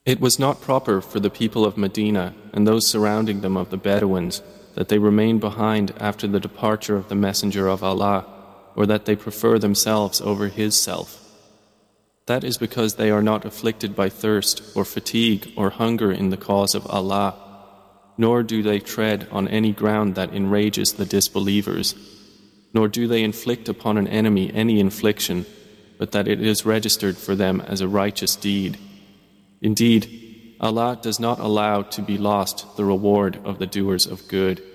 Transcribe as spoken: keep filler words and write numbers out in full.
It was not proper for the people of Medina and those surrounding them of the Bedouins that they remain behind after the departure of the Messenger of Allah, or that they prefer themselves over his self. That is because they are not afflicted by thirst or fatigue or hunger in the cause of Allah, nor do they tread on any ground that enrages the disbelievers, nor do they inflict upon an enemy any infliction, but that it is registered for them as a righteous deed. Indeed, Allah does not allow to be lost the reward of the doers of good.